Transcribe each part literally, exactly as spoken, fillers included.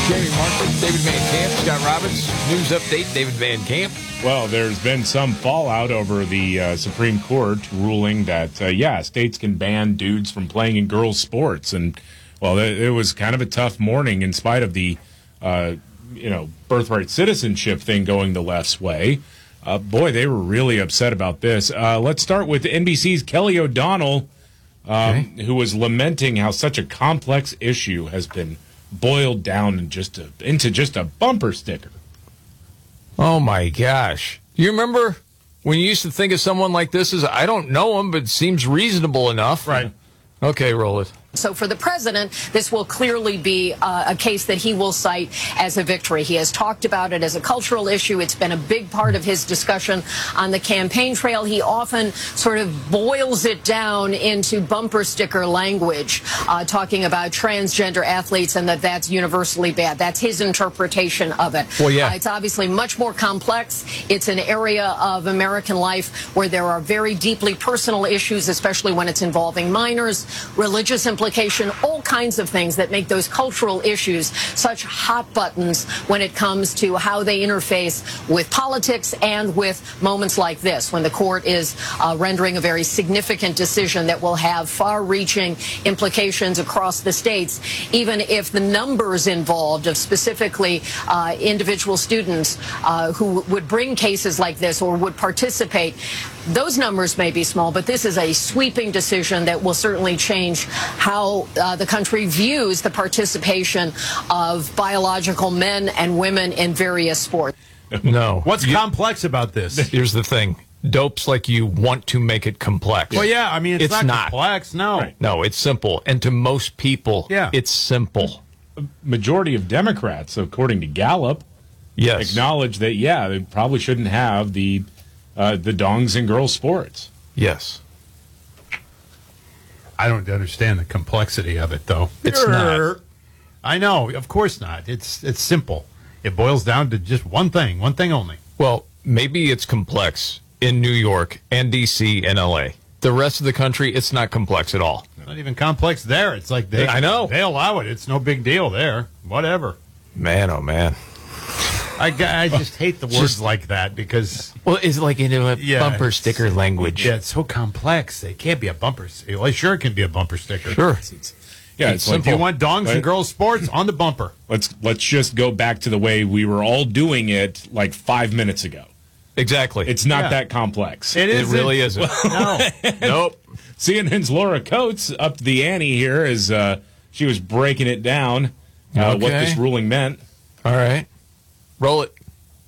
Jamie Martin, David Van Camp, Scott Robbins, news update, David Van Camp. Well, there's been some fallout over the uh, Supreme Court ruling that, uh, yeah, states can ban dudes from playing in girls' sports. And, well, it, it was kind of a tough morning in spite of the, uh, you know, birthright citizenship thing going the left's way. Uh, boy, they were really upset about this. Uh, let's start with N B C's Kelly O'Donnell, um, okay. who was lamenting how such a complex issue has been boiled down in just a, into just a bumper sticker. Oh, my gosh. You remember when you used to think of someone like this as, I don't know him, but seems reasonable enough? Right. Okay, roll it. So for the president, this will clearly be uh, a case that he will cite as a victory. He has talked about it as a cultural issue. It's been a big part of his discussion on the campaign trail. He often sort of boils it down into bumper sticker language, uh, talking about transgender athletes and that that's universally bad. That's his interpretation of it. Well, yeah. Uh, it's obviously much more complex. It's an area of American life where there are very deeply personal issues, especially when it's involving minors, religious implications, all kinds of things that make those cultural issues such hot buttons when it comes to how they interface with politics and with moments like this, when the court is uh, rendering a very significant decision that will have far-reaching implications across the states, even if the numbers involved of specifically uh, individual students uh, who would bring cases like this or would participate, those numbers may be small, but this is a sweeping decision that will certainly change how uh, the country views the participation of biological men and women in various sports. No. What's you, complex about this? Here's the thing. Dope's like you want to make it complex. Well, yeah, I mean, it's, it's not, not complex, no. Right. No, it's simple. And to most people, yeah. it's simple. A majority of Democrats, according to Gallup, yes. acknowledge that, yeah, they probably shouldn't have the uh, the dongs in girls' sports. Yes. I don't understand the complexity of it, though. It's not. I know, of course not. It's it's simple. It boils down to just one thing, one thing only. Well, maybe it's complex in New York and D C and L A. The rest of the country, it's not complex at all. Not even complex there. It's like they I know. They allow it. It's no big deal there. Whatever. Man, oh, man. I, I just hate the words just, like that because... Well, it's like in a yeah, bumper sticker language. Yeah, it's so complex. It can't be a bumper sticker. Well, sure it can be a bumper sticker. Sure. It's, it's, yeah, it's, it's simple. Like, you want dongs and girls sports on the bumper. Let's let's just go back to the way we were all doing it like five minutes ago. Exactly. It's not yeah. that complex. It, it really isn't. No. Nope. C N N's Laura Coates upped the ante here as uh, she was breaking it down, uh, okay. what this ruling meant. All right. Roll it.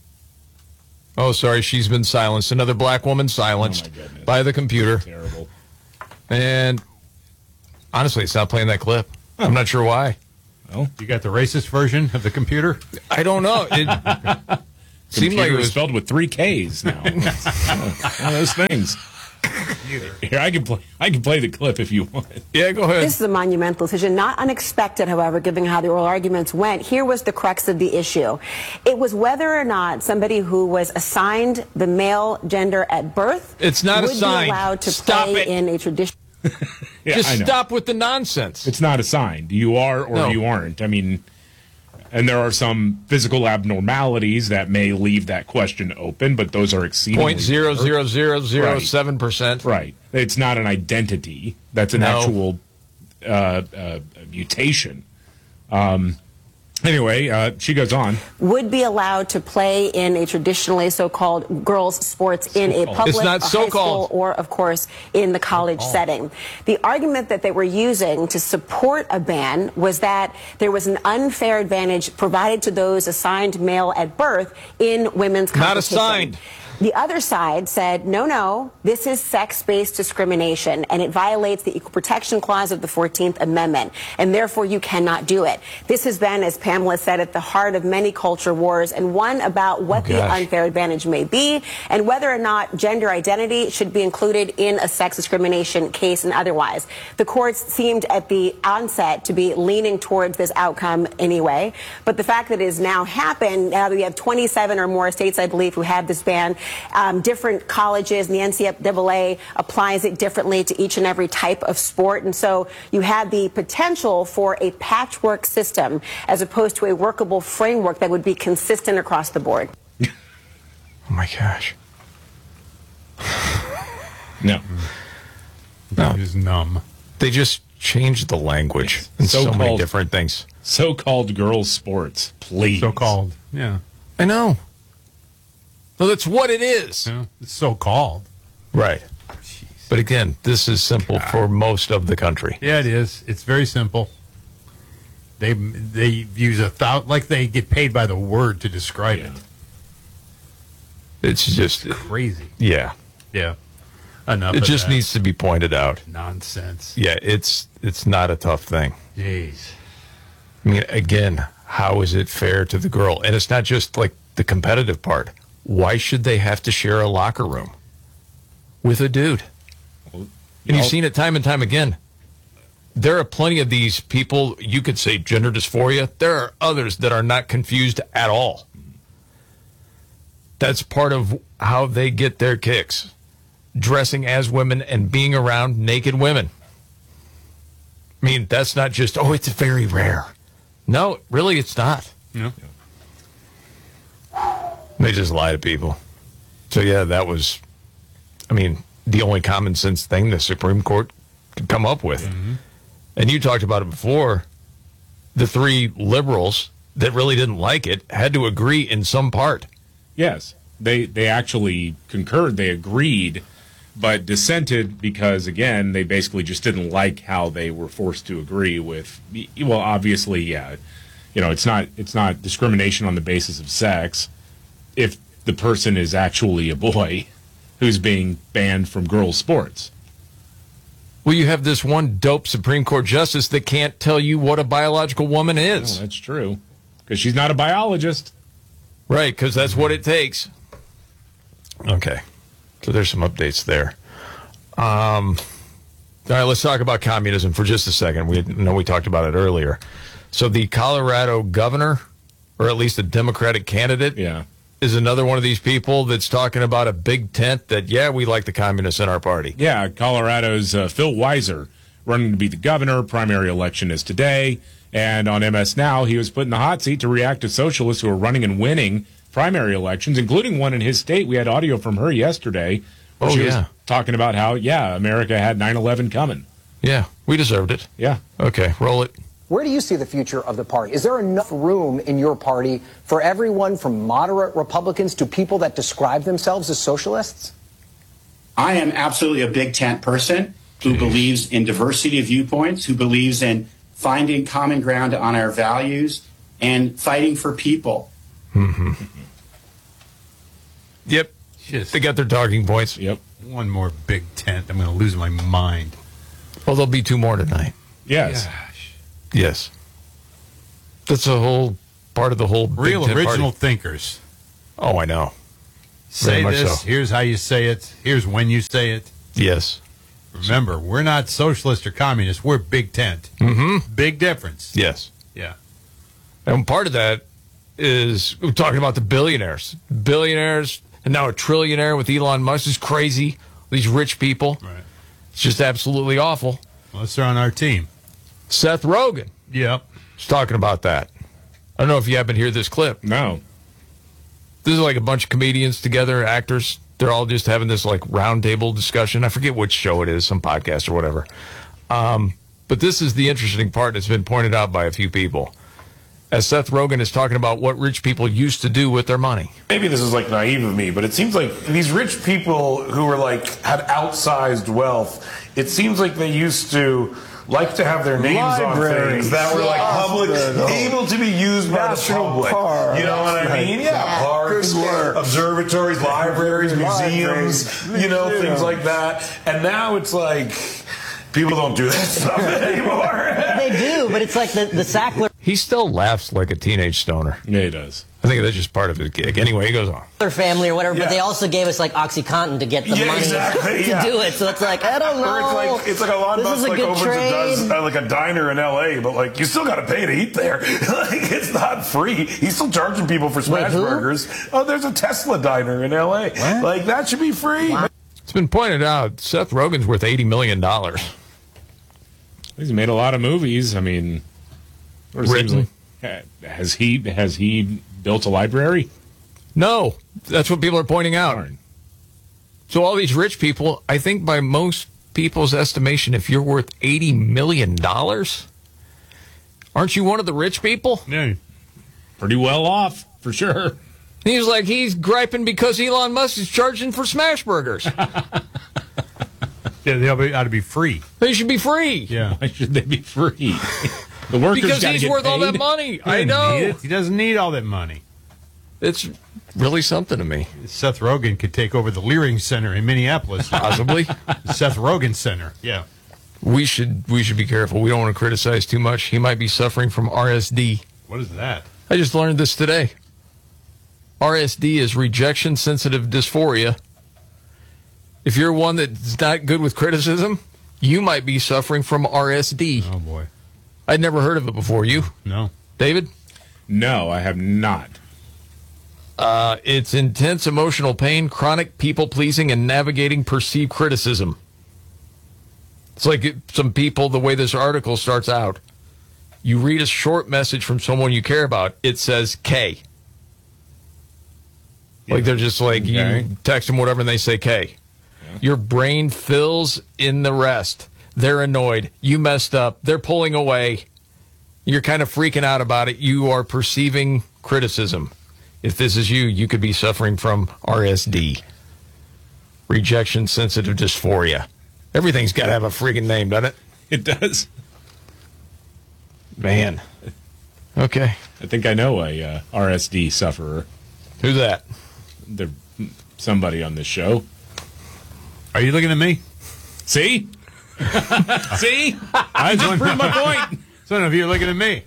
Oh, sorry, she's been silenced. Another black woman silenced oh by the computer. Terrible. And honestly, it's not playing that clip. Huh. I'm not sure why. Well, you got the racist version of the computer? I don't know. It seemed like it was spelled with three Ks now. One of those things. Here, I can play. I can play the clip if you want. Yeah, go ahead. This is a monumental decision, not unexpected, however, given how the oral arguments went. Here was the crux of the issue. It was whether or not somebody who was assigned the male gender at birth it's not would assigned. be allowed to Stop play it. in a traditional. yeah, Just stop with the nonsense. It's not assigned. You are or no. you aren't. I mean, and there are some physical abnormalities that may leave that question open, but those are exceedingly point zero zero zero zero seven percent. Right. It's not an identity. That's an no. actual uh, uh, mutation. Um, anyway, uh, she goes on. Would be allowed to play in a traditionally so-called girls' sports in a public, it's not a high so-called. school, or, of course, in the college so-called. setting. The argument that they were using to support a ban was that there was an unfair advantage provided to those assigned male at birth in women's competition. Not assigned. The other side said, no, no, this is sex-based discrimination, and it violates the Equal Protection Clause of the fourteenth Amendment, and therefore you cannot do it. This has been, as Pamela said, at the heart of many culture wars, and one about what oh, the unfair advantage may be, and whether or not gender identity should be included in a sex discrimination case and otherwise. The courts seemed at the onset to be leaning towards this outcome anyway, but the fact that it has now happened, now that we have twenty-seven or more states, I believe, who have this ban, Um, different colleges and the N C double A applies it differently to each and every type of sport. And so you had the potential for a patchwork system as opposed to a workable framework that would be consistent across the board. Oh, my gosh. No. No. It is numb. They just changed the language in so many So-called- different things. So-called girls' sports, please. So-called. Yeah. I know. Well, that's what it is. Yeah. It's so-called. Right. But again, this is simple for most of the country. Yeah, it is. It's very simple. They they use a thou like they get paid by the word to describe Yeah. it. It's just, Crazy. yeah. Yeah. Enough. It of just that. needs to be pointed out. Nonsense. Yeah, it's it's not a tough thing. Jeez. I mean, again, how is it fair to the girl? And it's not just like the competitive part. Why should they have to share a locker room with a dude? And you've seen it time and time again. There are plenty of these people, you could say gender dysphoria. There are others that are not confused at all. That's part of how they get their kicks. Dressing as women and being around naked women. I mean, that's not just, oh, it's very rare. No, really, it's not. Yeah. They just lie to people. So, yeah, that was, I mean, the only common sense thing the Supreme Court could come up with. Mm-hmm. And you talked about it before. The three liberals that really didn't like it had to agree in some part. Yes. They, they actually concurred. They agreed, but dissented because, again, they basically just didn't like how they were forced to agree with. Well, obviously, yeah, you know, it's not it's not discrimination on the basis of sex if the person is actually a boy who's being banned from girls' sports. Well, you have this one dope Supreme Court justice that can't tell you what a biological woman is. Oh, that's true, because she's not a biologist. Right, because that's what it takes. Okay. So there's some updates there. Um, all right, let's talk about communism for just a second. We know we talked about it earlier. So the Colorado governor, or at least a Democratic candidate, Yeah. is another one of these people that's talking about a big tent that, yeah, we like the communists in our party. Yeah, Colorado's uh, Phil Weiser running to be the governor. Primary election is today. And on M S Now, he was put in the hot seat to react to socialists who are running and winning primary elections, including one in his state. We had audio from her yesterday. Where Oh, she yeah. was talking about how, yeah, America had nine eleven coming. Yeah, we deserved it. Yeah. Okay, roll it. Where do you see the future of the party? Is there enough room in your party for everyone from moderate Republicans to people that describe themselves as socialists? I am absolutely a big tent person who Jeez. believes in diversity of viewpoints, who believes in finding common ground on our values and fighting for people. Mm-hmm. Yep. Just They got their talking points. Yep. one more big tent. I'm going to lose my mind. Well, there'll be two more tonight. Yes. Gosh. Yes. That's a whole part of the whole big Real tent original party. thinkers. Oh, I know. Say much this. so. Here's how you say it. Here's when you say it. Yes. Remember, we're not socialist or communist. We're big tent. Mm-hmm. Big difference. Yes. Yeah. And part of that is we're talking about the billionaires. Billionaires, and now a trillionaire with Elon Musk is crazy. These rich people. Right. It's just absolutely awful. Unless they're on our team. Seth Rogen Yep. is talking about that. I don't know if you happen to hear this clip. No. This is like a bunch of comedians together, actors. They're all just having this like roundtable discussion. I forget which show it is, some podcast or whatever. Um, but this is the interesting part that's been pointed out by a few people. As Seth Rogen is talking about what rich people used to do with their money. Maybe this is like naive of me, but it seems like these rich people who were like had outsized wealth, it seems like they used to like to have their names on things that were like public, able to be used by the public. You know what I mean? Yeah, parks, observatories, libraries, museums, you know, things like that. And now it's like people don't do that stuff anymore. They do, but it's like the, the Sackler. He still laughs like a teenage stoner. Yeah, he does. I think that's just part of his gig. Anyway, he goes on. Their family or whatever, Yeah. but they also gave us like OxyContin to get the Yeah, money exactly, to yeah. do it. So it's like, I don't know. Or it's like it's like Elon This Musk is a like good opens trade. a does, uh, like a diner in L A, but like you still got to pay to eat there. Like it's not free. He's still charging people for smash who? burgers. Oh, there's a Tesla diner in L A. Like that should be free. Wow. It's been pointed out Seth Rogen's worth eighty million dollars. He's made a lot of movies. I mean, what it seems Written. like- has he has he built a library? No, that's what people are pointing out. Darn. So all these rich people, I think by most people's estimation, if you're worth eighty million dollars, aren't you one of the rich people? Yeah. Pretty well off, for sure. He's like, he's griping because Elon Musk is charging for smash burgers. Yeah, they ought to be- ought to be free. They should be free. Yeah. Why should they be free? The workers Because gotta he's get worth all that paid. money. He I doesn't need know. it. He doesn't need all that money. It's really something to me. Seth Rogen could take over the Leering Center in Minneapolis. Possibly. The Seth Rogen Center. Yeah. we should we should be careful. We don't want to criticize too much. He might be suffering from R S D. What is that? I just learned this today. R S D is rejection sensitive dysphoria. If you're one that's not good with criticism, you might be suffering from R S D. Oh, boy. I'd never heard of it before. You, No. David? No, I have not. Uh, it's intense emotional pain, chronic people pleasing, and navigating perceived criticism. It's like it- some people, the way this article starts out, you read a short message from someone you care about, it says K. Like they're just like, Okay. you text them whatever and they say K. Your brain fills in the rest. They're annoyed. You messed up. They're pulling away. You're kind of freaking out about it. You are perceiving criticism. If this is you, you could be suffering from R S D, rejection sensitive dysphoria. Everything's got to have a freaking name, doesn't it? It does. Man. Okay. I think I know a uh, R S D sufferer. Who's that? They're somebody on this show. Are you looking at me? See? See? I just Prove my point. Some of you are looking at me.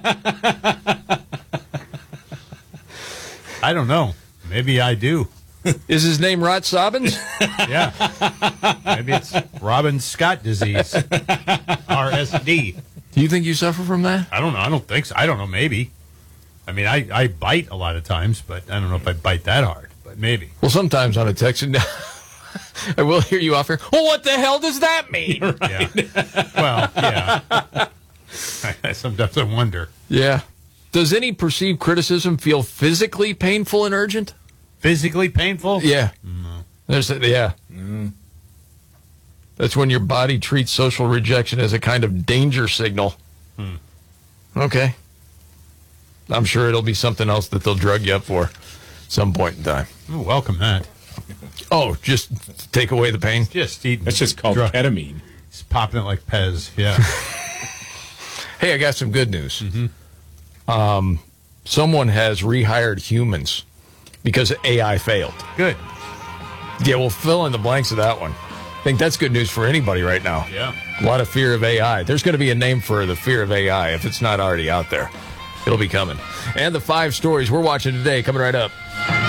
I don't know. Maybe I do. Is his name Rod Sobbins? Yeah. Maybe it's Robin Scott disease. R S D. Do you think you suffer from that? I don't know. I don't think so. I don't know. Maybe. I mean, I, I bite a lot of times, but I don't know if I bite that hard. But maybe. Well, sometimes on a text, I will hear you off here. Well, what the hell does that mean? Yeah. Well, yeah. I, sometimes I wonder. Yeah. Does any perceived criticism feel physically painful and urgent? Physically painful? Yeah. There's a, yeah. That's when your body treats social rejection as a kind of danger signal. Hmm. Okay. I'm sure it'll be something else that they'll drug you up for some point in time. Oh, welcome that. Oh, just take away the pain? Just eat. That's just called drug. ketamine. It's popping it like Pez. Yeah. Hey, I got some good news. Um, someone has rehired humans because A I failed. Good. Yeah, we'll fill in the blanks of that one. I think that's good news for anybody right now. Yeah. A lot of fear of A I. There's going to be a name for the fear of A I if it's not already out there. It'll be coming. And the five stories we're watching today coming right up.